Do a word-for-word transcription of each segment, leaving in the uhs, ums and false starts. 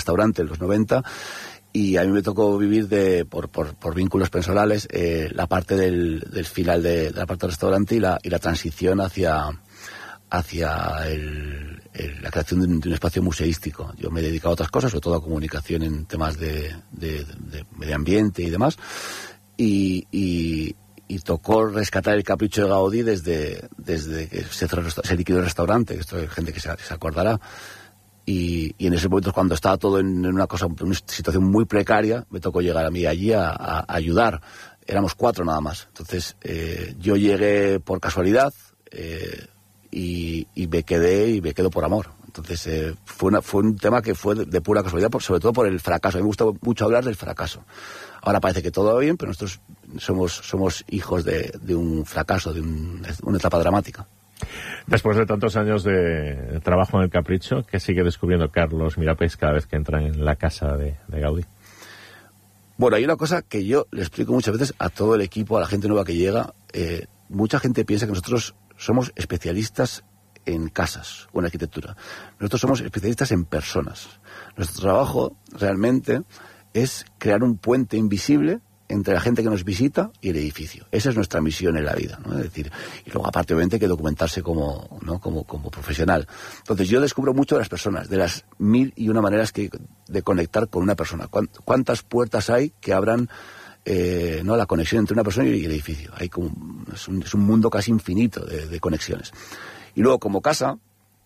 restaurante en los noventa, y a mí me tocó vivir de por, por, por vínculos personales eh, la parte del, del final de, de la parte del restaurante y la, y la transición hacia, hacia el, el, la creación de un, de un espacio museístico. Yo me he dedicado a otras cosas, sobre todo a comunicación en temas de, de, de medio ambiente y demás, y, y, y tocó rescatar el capricho de Gaudí desde, desde que se, se liquidó el restaurante, que esto hay gente que se, se acordará. Y, y en ese momento, cuando estaba todo en, en una cosa, en una situación muy precaria, me tocó llegar a mí allí a, a, a ayudar. Éramos cuatro nada más. Entonces, eh, yo llegué por casualidad eh, y, y me quedé y me quedo por amor. Entonces, eh, fue, una, fue un tema que fue de, de pura casualidad, por, sobre todo por el fracaso. A mí me gusta mucho hablar del fracaso. Ahora parece que todo va bien, pero nosotros somos, somos hijos de, de un fracaso, de un, una etapa dramática. Después de tantos años de trabajo en el Capricho, ¿qué sigue descubriendo Carlos Mirapeix cada vez que entra en la casa de, de Gaudí? Bueno, hay una cosa que yo le explico muchas veces a todo el equipo, a la gente nueva que llega. Eh, mucha gente piensa que nosotros somos especialistas en casas o en arquitectura. Nosotros somos especialistas en personas. Nuestro trabajo realmente es crear un puente invisible entre la gente que nos visita y el edificio. Esa es nuestra misión en la vida, ¿no? Es decir, y luego aparte obviamente hay que documentarse como, ¿no? como, como profesional. Entonces yo descubro mucho de las personas, de las mil y una maneras que, de conectar con una persona. ¿Cuántas puertas hay que abran eh, ¿no? la conexión entre una persona y el edificio? Hay como, es, un, es un mundo casi infinito de, de conexiones. Y luego, como casa,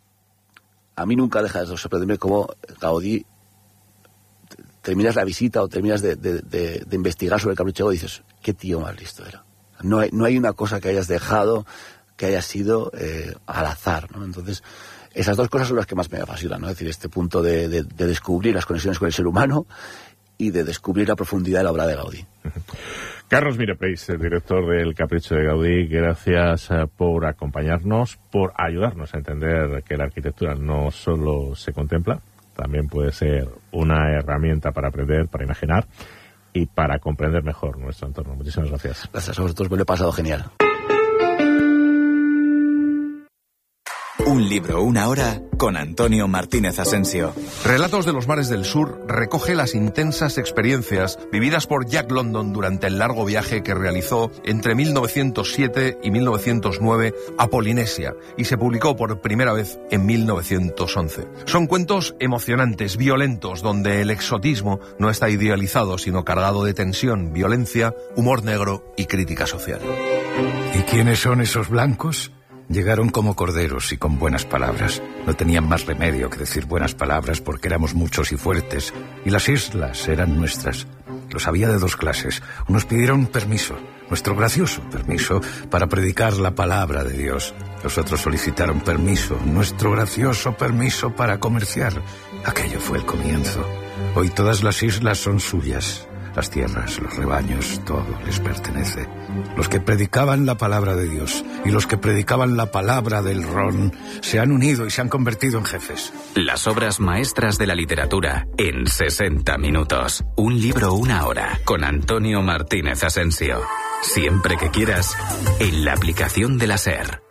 a mí nunca deja de sorprenderme cómo Gaudí, terminas la visita o terminas de, de, de, de investigar sobre el Capricho y dices, qué tío más listo era. No hay, no hay una cosa que hayas dejado que haya sido eh, al azar, ¿no? Entonces, esas dos cosas son las que más me apasionan, ¿no? Es decir, este punto de, de, de descubrir las conexiones con el ser humano y de descubrir la profundidad de la obra de Gaudí. Carlos Mirapeix, el director del Capricho de Gaudí, gracias por acompañarnos, por ayudarnos a entender que la arquitectura no solo se contempla, también puede ser una herramienta para aprender, para imaginar y para comprender mejor nuestro entorno. Muchísimas gracias. Gracias a vosotros, me lo he pasado genial. Un libro, una hora, con Antonio Martínez Asensio. Relatos de los mares del sur recoge las intensas experiencias vividas por Jack London durante el largo viaje que realizó entre mil novecientos siete y mil novecientos nueve a Polinesia y se publicó por primera vez en mil novecientos once. Son cuentos emocionantes, violentos, donde el exotismo no está idealizado, sino cargado de tensión, violencia, humor negro y crítica social. ¿Y quiénes son esos blancos? Llegaron como corderos y con buenas palabras. No tenían más remedio que decir buenas palabras porque éramos muchos y fuertes, y las islas eran nuestras. Los había de dos clases. Unos pidieron permiso, nuestro gracioso permiso, para predicar la palabra de Dios. Los otros solicitaron permiso, nuestro gracioso permiso para comerciar. Aquello fue el comienzo. Hoy todas las islas son suyas. Las tierras, los rebaños, todo les pertenece. Los que predicaban la palabra de Dios y los que predicaban la palabra del ron se han unido y se han convertido en jefes. Las obras maestras de la literatura en sesenta minutos. Un libro, una hora, con Antonio Martínez Asensio. Siempre que quieras, en la aplicación de la SER.